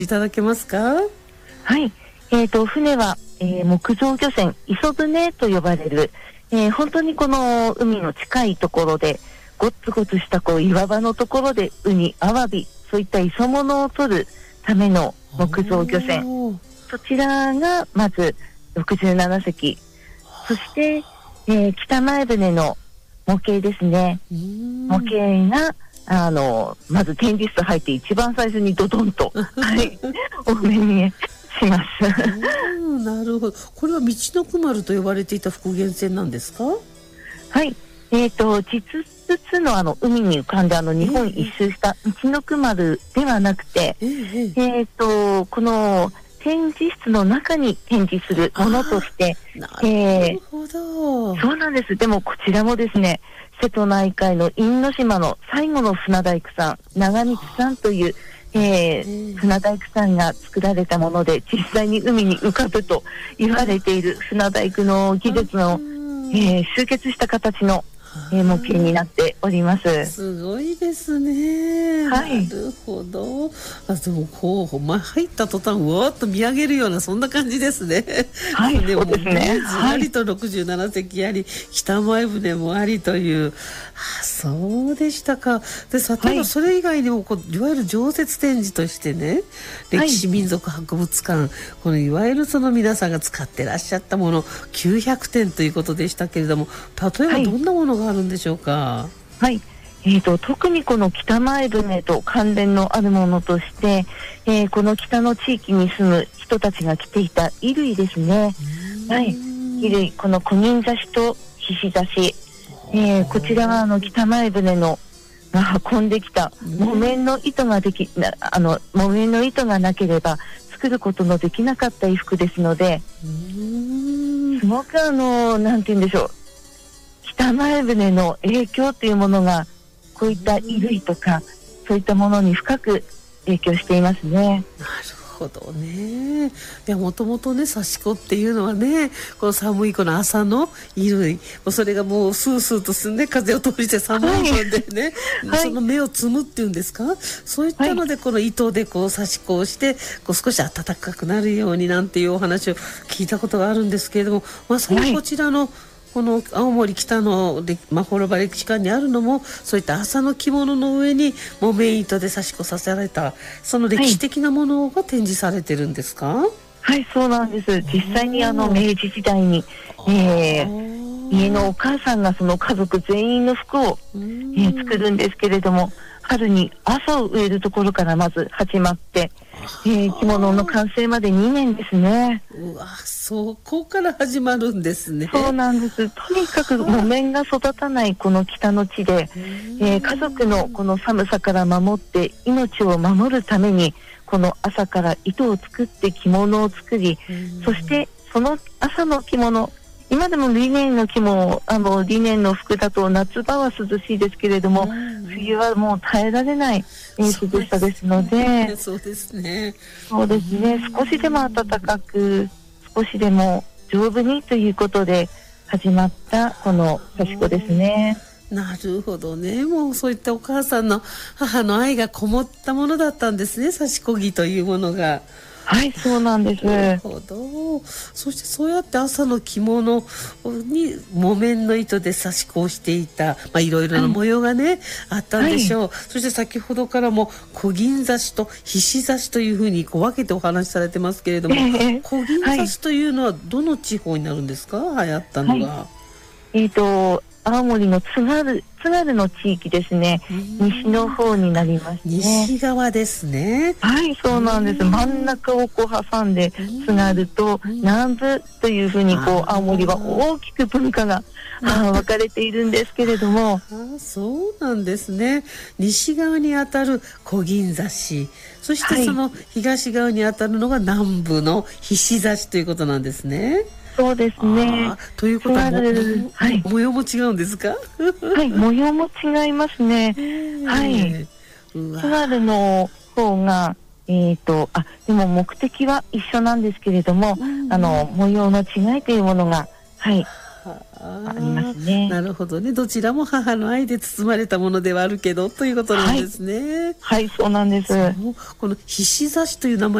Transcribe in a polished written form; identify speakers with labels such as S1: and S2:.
S1: いただけますか？
S2: はい。船は、木造漁船、磯船と呼ばれる、本当にこの海の近いところで、ごつごつした岩場のところでウニ、アワビ、そういった磯物を取るための木造漁船。そちらがまず67隻。そして、北前船の模型ですね。模型が、まず展示室入って一番最初にドドンと、はい、お目見えします。
S1: なるほど。これは道のくまると呼ばれていた復元船なんですか？
S2: はい。実質の海に浮かんで日本一周した道のくまるではなくて、この展示室の中に展示するものとして、
S1: なるほど。
S2: そうなんです。でもこちらもですね、瀬戸内海の因島の最後の船大工さん、長光さんという、船大工さんが作られたもので、実際に海に浮かぶと言われている船大工の技術の、集結した形の模型になっております。
S1: すごいですね。
S2: はい。
S1: なるほど。でも入った途端うわっと見上げるようなそんな感じですね。
S2: はい、そうですね。
S1: ずらりと67隻あり、北前船もありという。そうでしたか。で、例えばそれ以外にもいわゆる常設展示としてね、歴史民族博物館、このいわゆるその皆さんが使ってらっしゃったもの900点ということでしたけれども、例えばどんなものがあるんでしょうか？
S2: はい。特にこの北前船と関連のあるものとして、この北の地域に住む人たちが着ていた衣類ですね。はい。衣類、この小銀刺しと獅子刺し、こちらは北前船の運んできた木綿の糸が木綿の糸がなければ作ることのできなかった衣服ですので、すごくなんて言うんでしょう、北前船の影響というものがこういった衣類とかそういったものに深く影響していますね。
S1: なるほどね。いや、もともとね、刺し子っていうのはね、この寒いこの朝の衣類、それがもうスースーと進んで風を通して寒いのでね、その目を摘むっていうんですか、そういったのでこの糸で刺し子をして少し暖かくなるようになんていうお話を聞いたことがあるんですけれども、そのこちらのこの青森北の幌場歴史館にあるのもそういった麻の着物の上に木綿糸で刺し子させられたその歴史的なものが展示されてるんですか？
S2: はい、そうなんです。実際に明治時代に、家のお母さんがその家族全員の服を、作るんですけれども、春に麻を植えるところからまず始まって、着物の完成まで2年ですね。
S1: うわ、そこから始まるんですね。
S2: そうなんです。とにかく木綿が育たないこの北の地で、家族のこの寒さから守って命を守るためにこの朝から糸を作って着物を作り、そしてその朝の着物、今でもリネンの着物、リネンの服だと夏場は涼しいですけれども、冬はもう耐えられない涼しさですので、
S1: そうですね。
S2: そうですね。少しでも暖かく、少しでも丈夫にということで始まったこの刺し子ですね。
S1: なるほどね。もうそういったお母さんの母の愛がこもったものだったんですね、刺し子着というものが。
S2: はい、そうなんです。
S1: なるほど。そしてそうやって朝の着物に木綿の糸で刺し子をしていた、いろいろな模様がね、あったんでしょう。そして先ほどからも小銀刺しと菱刺しというふうに分けてお話しされてますけれども、小銀刺しというのはどの地方になるんですか？流行ったのが。
S2: 青森の津軽の地域ですね。西の方になりますね。
S1: 西側ですね。
S2: はい、そうなんです。真ん中を挟んで津軽と南部というふうに青森は大きく文化が分かれているんですけれども。
S1: そうなんですね。西側にあたる小銀刺し、そしてその東側にあたるのが南部の菱刺しということなんですね。
S2: そうですね。
S1: ということは模様も違うんですか？
S2: はい、模様も違いますね。はい。津軽の方がでも目的は一緒なんですけれども、模様の違いというものがありますね。
S1: なるほどね。どちらも母の愛で包まれたものではあるけどということなんですね。
S2: はい、そうなんです。
S1: この菱刺しという名前